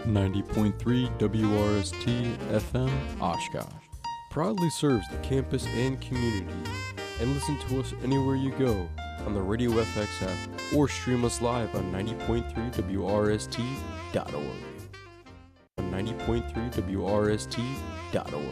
90.3 WRST FM Oshkosh proudly serves the campus and community. And listen to us anywhere you go on the Radio FX app or stream us live on 90.3 WRST.org. On 90.3 WRST.org.